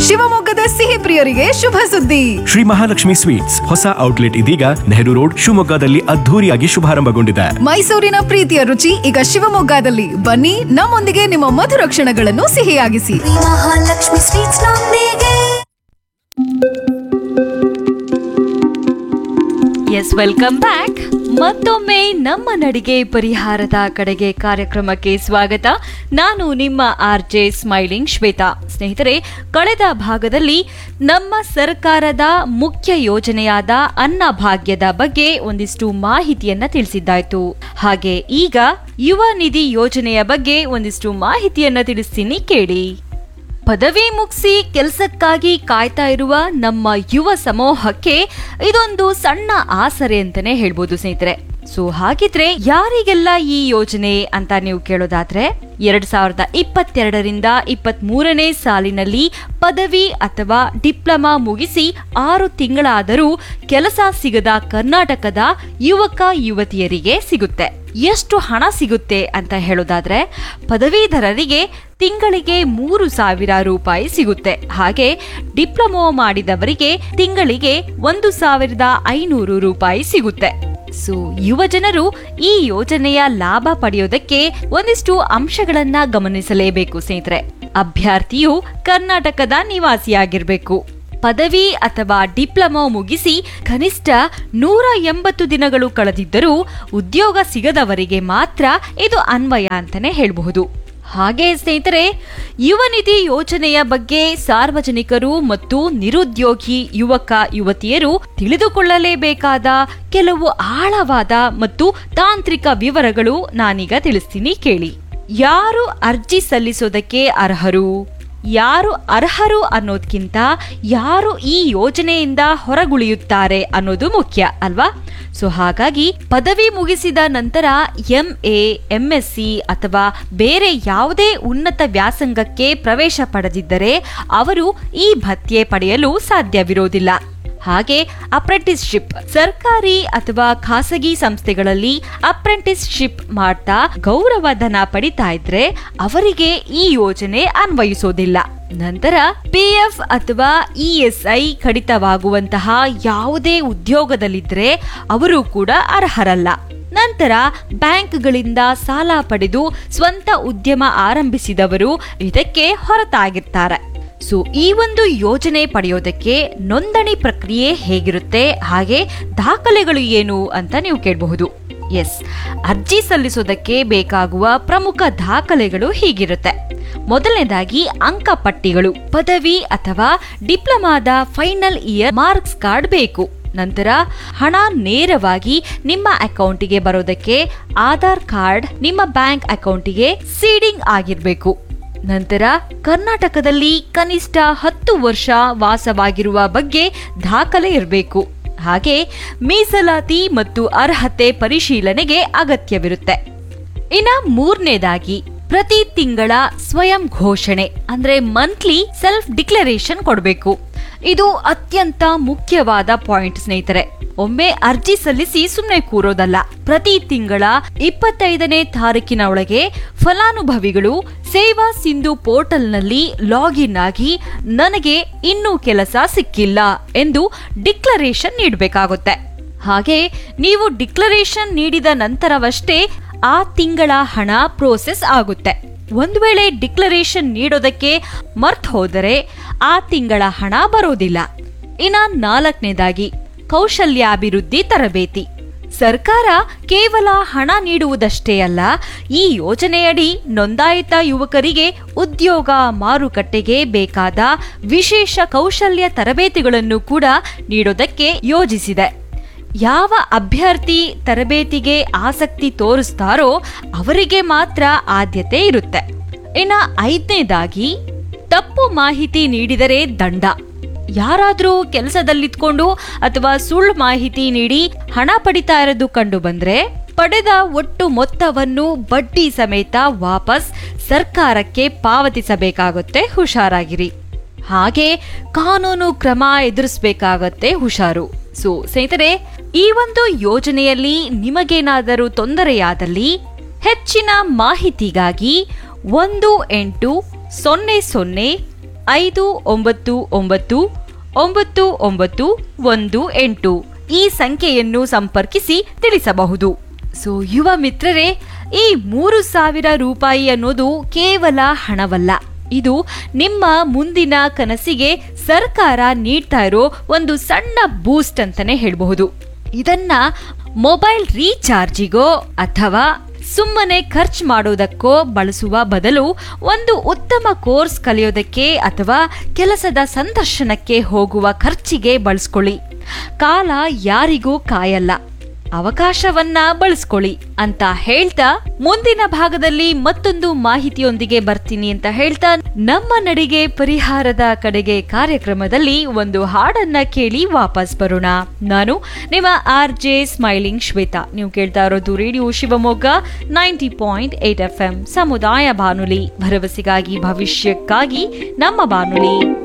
ಶಿವಮೊಗ್ಗದ ಸಿಹಿ ಪ್ರಿಯರಿಗೆ ಶುಭ ಸುದ್ದಿ. ಶ್ರೀ ಮಹಾಲಕ್ಷ್ಮಿ ಸ್ವೀಟ್ಸ್ ಹೊಸ ಔಟ್ಲೆಟ್ ಇದೀಗ ನೆಹರು ರೋಡ್ ಶಿವಮೊಗ್ಗದಲ್ಲಿ ಅದ್ಧೂರಿಯಾಗಿ ಶುಭಾರಂಭಗೊಂಡಿದೆ. ಮೈಸೂರಿನ ಪ್ರೀತಿಯ ರುಚಿ ಈಗ ಶಿವಮೊಗ್ಗದಲ್ಲಿ. ಬನ್ನಿ, ನಮ್ಮೊಂದಿಗೆ ನಿಮ್ಮ ಮಧುರ ಕ್ಷಣಗಳನ್ನು ಸಿಹಿಯಾಗಿಸಿ. ಮಹಾಲಕ್ಷ್ಮಿ ಸ್ವೀಟ್ಸ್ ನೊಂದಿಗೆ. S, welcome back. ಮತ್ತೊಮ್ಮೆ ನಮ್ಮ ನಡಿಗೆ ಪರಿಹಾರದ ಕಡೆಗೆ ಕಾರ್ಯಕ್ರಮಕ್ಕೆ ಸ್ವಾಗತ. ನಾನು ನಿಮ್ಮ RJ ಸ್ಮೈಲಿಂಗ್ ಶ್ವೇತಾ. ಸ್ನೇಹಿತರೆ, ಕಳೆದ ಭಾಗದಲ್ಲಿ ನಮ್ಮ ಸರ್ಕಾರದ ಮುಖ್ಯ ಯೋಜನೆಯಾದ ಅನ್ನಭಾಗ್ಯದ ಬಗ್ಗೆ ಒಂದಿಷ್ಟು ಮಾಹಿತಿಯನ್ನ ತಿಳಿಸಿದ್ದಾಯ್ತು. ಹಾಗೆ ಈಗ ಯುವ ನಿಧಿ ಯೋಜನೆಯ ಬಗ್ಗೆ ಒಂದಿಷ್ಟು ಮಾಹಿತಿಯನ್ನ ತಿಳಿಸ್ತೀನಿ, ಕೇಳಿ. ಪದವಿ ಮುಗಿಸಿ ಕೆಲಸಕ್ಕಾಗಿ ಕಾಯ್ತಾ ಇರುವ ನಮ್ಮ ಯುವ ಸಮೂಹಕ್ಕೆ ಇದೊಂದು ಸಣ್ಣ ಆಸರೆ ಅಂತಾನೆ ಹೇಳ್ಬೋದು ಸ್ನೇಹಿತರೆ. ಸೊ ಹಾಗಿದ್ರೆ ಯಾರಿಗೆಲ್ಲ ಈ ಯೋಜನೆ ಅಂತ ನೀವು ಕೇಳೋದಾದ್ರೆ, 2022ರಿಂದ 23ನೇ ಸಾಲಿನಲ್ಲಿ ಪದವಿ ಅಥವಾ ಡಿಪ್ಲೊಮಾ ಮುಗಿಸಿ 6 ತಿಂಗಳಾದರೂ ಕೆಲಸ ಸಿಗದ ಕರ್ನಾಟಕದ ಯುವಕ ಯುವತಿಯರಿಗೆ ಸಿಗುತ್ತೆ. ಎಷ್ಟು ಹಣ ಸಿಗುತ್ತೆ ಅಂತ ಹೇಳೋದಾದ್ರೆ, ಪದವೀಧರರಿಗೆ ತಿಂಗಳಿಗೆ 3,000 ರೂಪಾಯಿ ಸಿಗುತ್ತೆ. ಹಾಗೆ ಡಿಪ್ಲೊಮಾ ಮಾಡಿದವರಿಗೆ ತಿಂಗಳಿಗೆ 1,500 ರೂಪಾಯಿ ಸಿಗುತ್ತೆ. ಸೊ ಯುವ ಜನರು ಈ ಯೋಜನೆಯ ಲಾಭ ಪಡೆಯೋದಕ್ಕೆ ಒಂದಿಷ್ಟು ಅಂಶಗಳನ್ನ ಗಮನಿಸಲೇಬೇಕು ಸ್ನೇಹಿತರೆ. ಅಭ್ಯರ್ಥಿಯು ಕರ್ನಾಟಕದ ನಿವಾಸಿಯಾಗಿರ್ಬೇಕು. ಪದವಿ ಅಥವಾ ಡಿಪ್ಲೊಮಾ ಮುಗಿಸಿ ಕನಿಷ್ಠ 180 ದಿನಗಳು ಕಳೆದಿದ್ದರೂ ಉದ್ಯೋಗ ಸಿಗದವರಿಗೆ ಮಾತ್ರ ಇದು ಅನ್ವಯ ಅಂತಾನೆ ಹೇಳಬಹುದು. ಹಾಗೆ ಸ್ನೇಹಿತರೆ, ಯುವ ನಿಧಿ ಯೋಜನೆಯ ಬಗ್ಗೆ ಸಾರ್ವಜನಿಕರು ಮತ್ತು ನಿರುದ್ಯೋಗಿ ಯುವಕ ಯುವತಿಯರು ತಿಳಿದುಕೊಳ್ಳಲೇಬೇಕಾದ ಕೆಲವು ಆಳವಾದ ಮತ್ತು ತಾಂತ್ರಿಕ ವಿವರಗಳು ನಾನೀಗ ತಿಳಿಸ್ತೀನಿ, ಕೇಳಿ. ಯಾರು ಅರ್ಜಿ ಸಲ್ಲಿಸೋದಕ್ಕೆ ಅರ್ಹರು? ಯಾರು ಅರ್ಹರು ಅನ್ನೋದಕ್ಕಿಂತ ಯಾರು ಈ ಯೋಜನೆಯಿಂದ ಹೊರಗುಳಿಯುತ್ತಾರೆ ಅನ್ನೋದು ಮುಖ್ಯ ಅಲ್ವಾ? ಸೊ ಹಾಗಾಗಿ ಪದವಿ ಮುಗಿಸಿದ ನಂತರ MA, MSc ಅಥವಾ ಬೇರೆ ಯಾವುದೇ ಉನ್ನತ ವ್ಯಾಸಂಗಕ್ಕೆ ಪ್ರವೇಶ ಪಡೆದಿದ್ದರೆ ಅವರು ಈ ಭತ್ಯೆ ಪಡೆಯಲು ಸಾಧ್ಯವಿರೋದಿಲ್ಲ. ಹಾಗೆ ಅಪ್ರೆಂಟಿಸ್ಶಿಪ್, ಸರ್ಕಾರಿ ಅಥವಾ ಖಾಸಗಿ ಸಂಸ್ಥೆಗಳಲ್ಲಿ ಅಪ್ರೆಂಟಿಸ್ಶಿಪ್ ಮಾಡ್ತಾ ಗೌರವಧನ ಪಡಿತಾ ಇದ್ರೆ ಅವರಿಗೆ ಈ ಯೋಜನೆ ಅನ್ವಯಿಸೋದಿಲ್ಲ. ನಂತರ PF ಅಥವಾ ESI ಕಡಿತವಾಗುವಂತಹ ಯಾವುದೇ ಉದ್ಯೋಗದಲ್ಲಿದ್ರೆ ಅವರು ಕೂಡ ಅರ್ಹರಲ್ಲ. ನಂತರ ಬ್ಯಾಂಕ್ಗಳಿಂದ ಸಾಲ ಪಡೆದು ಸ್ವಂತ ಉದ್ಯಮ ಆರಂಭಿಸಿದವರು ಇದಕ್ಕೆ ಹೊರತಾಗಿರ್ತಾರೆ. ಸೊ ಈ ಒಂದು ಯೋಜನೆ ಪಡೆಯೋದಕ್ಕೆ ನೋಂದಣಿ ಪ್ರಕ್ರಿಯೆ ಹೇಗಿರುತ್ತೆ, ಹಾಗೆ ದಾಖಲೆಗಳು ಏನು ಅಂತ ನೀವು ಕೇಳಬಹುದು. ಎಸ್, ಅರ್ಜಿ ಸಲ್ಲಿಸೋದಕ್ಕೆ ಬೇಕಾಗುವ ಪ್ರಮುಖ ದಾಖಲೆಗಳು ಹೀಗಿರುತ್ತೆ. ಮೊದಲನೇದಾಗಿ ಅಂಕಪಟ್ಟಿಗಳು. ಪದವಿ ಅಥವಾ ಡಿಪ್ಲೊಮಾದ ಫೈನಲ್ ಇಯರ್ ಮಾರ್ಕ್ಸ್ ಕಾರ್ಡ್ ಬೇಕು. ನಂತರ ಹಣ ನೇರವಾಗಿ ನಿಮ್ಮ ಅಕೌಂಟಿಗೆ ಬರೋದಕ್ಕೆ ಆಧಾರ್ ಕಾರ್ಡ್ ನಿಮ್ಮ ಬ್ಯಾಂಕ್ ಅಕೌಂಟಿಗೆ ಸೀಡಿಂಗ್ ಆಗಿರಬೇಕು. ನಂತರ ಕರ್ನಾಟಕದಲ್ಲಿ ಕನಿಷ್ಠ 10 ವರ್ಷ ವಾಸವಾಗಿರುವ ಬಗ್ಗೆ ದಾಖಲೆ ಇರಬೇಕು. ಹಾಗೆ ಮೀಸಲಾತಿ ಮತ್ತು ಅರ್ಹತೆ ಪರಿಶೀಲನೆಗೆ ಅಗತ್ಯವಿರುತ್ತೆ. ಇನ್ನ ಮೂರನೇದಾಗಿ ಪ್ರತಿ ತಿಂಗಳ ಸ್ವಯಂ ಘೋಷಣೆ ಅಂದ್ರೆ ಮಂತ್ಲಿ ಸೆಲ್ಫ್ ಡಿಕ್ಲರೇಷನ್ ಕೊಡಬೇಕು. ಇದು ಅತ್ಯಂತ ಮುಖ್ಯವಾದ ಪಾಯಿಂಟ್ ಸ್ನೇಹಿತರೆ. ಒಮ್ಮೆ ಅರ್ಜಿ ಸಲ್ಲಿಸಿ ಸುಮ್ಮನೆ ಕೂರೋದಲ್ಲ. ಪ್ರತಿ ತಿಂಗಳ 25ನೇ ತಾರೀಕಿನ ಒಳಗೆ ಫಲಾನುಭವಿಗಳು ಸೇವಾ ಸಿಂಧು ಪೋರ್ಟಲ್ನಲ್ಲಿ ಲಾಗಿನ್ ಆಗಿ ನನಗೆ ಇನ್ನೂ ಕೆಲಸ ಸಿಕ್ಕಿಲ್ಲ ಎಂದು ಡಿಕ್ಲರೇಷನ್ ನೀಡಬೇಕಾಗುತ್ತೆ. ಹಾಗೆ ನೀವು ಡಿಕ್ಲರೇಷನ್ ನೀಡಿದ ನಂತರವಷ್ಟೇ ಆ ತಿಂಗಳ ಹಣ ಪ್ರೋಸೆಸ್ ಆಗುತ್ತೆ. ಒಂದು ವೇಳೆ ಡಿಕ್ಲರೇಷನ್ ನೀಡೋದಕ್ಕೆ ಮರ್ತ್ ಹೋದರೆ ಆ ತಿಂಗಳ ಹಣ ಬರೋದಿಲ್ಲ. ಇನ್ನ 4ನೇದಾಗಿ ಕೌಶಲ್ಯಾಭಿವೃದ್ಧಿ ತರಬೇತಿ. ಸರ್ಕಾರ ಕೇವಲ ಹಣ ನೀಡುವುದಷ್ಟೇ ಅಲ್ಲ, ಈ ಯೋಜನೆಯಡಿ ನೋಂದಾಯಿತ ಯುವಕರಿಗೆ ಉದ್ಯೋಗ ಮಾರುಕಟ್ಟೆಗೆ ಬೇಕಾದ ವಿಶೇಷ ಕೌಶಲ್ಯ ತರಬೇತಿಗಳನ್ನು ಕೂಡ ನೀಡೋದಕ್ಕೆ ಯೋಜಿಸಿದೆ. ಯಾವ ಅಭ್ಯರ್ಥಿ ತರಬೇತಿಗೆ ಆಸಕ್ತಿ ತೋರಿಸ್ತಾರೋ ಅವರಿಗೆ ಮಾತ್ರ ಆದ್ಯತೆ ಇರುತ್ತೆ. ಇನ್ನು 5ನೇದಾಗಿ ತಪ್ಪು ಮಾಹಿತಿ ನೀಡಿದರೆ ದಂಡ. ಯಾರಾದ್ರೂ ಕೆಲಸದಲ್ಲಿದ್ಕೊಂಡು ಅಥವಾ ಸುಳ್ಳು ಮಾಹಿತಿ ನೀಡಿ ಹಣ ಪಡಿತಾ ಇರೋದು ಕಂಡು ಬಂದ್ರೆ ಪಡೆದ ಒಟ್ಟು ಮೊತ್ತವನ್ನು ಬಡ್ಡಿ ಸಮೇತ ವಾಪಸ್ ಸರ್ಕಾರಕ್ಕೆ ಪಾವತಿಸಬೇಕಾಗುತ್ತೆ, ಹುಷಾರಾಗಿರಿ. ಹಾಗೆ ಕಾನೂನು ಕ್ರಮ ಎದುರಿಸಬೇಕಾಗತ್ತೆ, ಹುಷಾರು. ಸೊ ಸ್ನೇಹಿತರೆ, ಈ ಒಂದು ಯೋಜನೆಯಲ್ಲಿ ನಿಮಗೇನಾದರೂ ತೊಂದರೆಯಾದಲ್ಲಿ ಹೆಚ್ಚಿನ ಮಾಹಿತಿಗಾಗಿ 1800 599 ಈ ಸಂಖ್ಯೆಯನ್ನು ಸಂಪರ್ಕಿಸಿ ತಿಳಿಸಬಹುದು. ಸೊ ಯುವ ಮಿತ್ರರೇ, ಈ 3,000 ರೂಪಾಯಿ ಅನ್ನೋದು ಕೇವಲ ಹಣವಲ್ಲ, ಇದು ನಿಮ್ಮ ಮುಂದಿನ ಕನಸಿಗೆ ಸರ್ಕಾರ ನೀಡ್ತಾ ಇರೋ ಒಂದು ಸಣ್ಣ ಬೂಸ್ಟ್ ಅಂತಾನೆ ಹೇಳಬಹುದು. ಇದನ್ನ ಮೊಬೈಲ್ ರೀಚಾರ್ಜಿಗೋ ಅಥವಾ ಸುಮ್ಮನೆ ಖರ್ಚು ಮಾಡೋದಕ್ಕೋ ಬಳಸುವ ಬದಲು ಒಂದು ಉತ್ತಮ ಕೋರ್ಸ್ ಕಲಿಯೋದಕ್ಕೆ ಅಥವಾ ಕೆಲಸದ ಸಂದರ್ಶನಕ್ಕೆ ಹೋಗುವ ಖರ್ಚಿಗೆ ಬಳಸ್ಕೊಳ್ಳಿ. ಕಾಲ ಯಾರಿಗೂ ಕಾಯಲ್ಲ, ಅವಕಾಶವನ್ನ ಬಳಸ್ಕೊಳ್ಳಿ ಅಂತ ಹೇಳ್ತಾ ಮುಂದಿನ ಭಾಗದಲ್ಲಿ ಮತ್ತೊಂದು ಮಾಹಿತಿಯೊಂದಿಗೆ ಬರ್ತೀನಿ ಅಂತ ಹೇಳ್ತಾ ನಮ್ಮ ನಡಿಗೆ ಪರಿಹಾರದ ಕಡೆಗೆ ಕಾರ್ಯಕ್ರಮದಲ್ಲಿ ಒಂದು ಹಾಡನ್ನ ಕೇಳಿ ವಾಪಸ್ ಬರೋಣ. ನಾನು ನಿಮ್ಮ RJ ಸ್ಮೈಲಿಂಗ್ ಶ್ವೇತಾ. ನೀವು ಕೇಳ್ತಾ ಇರೋದು ರೇಡಿಯೋ ಶಿವಮೊಗ್ಗ 90.8 FM ಸಮುದಾಯ ಬಾನುಲಿ, ಭರವಸೆಗಾಗಿ ಭವಿಷ್ಯಕ್ಕಾಗಿ ನಮ್ಮ ಬಾನುಲಿ.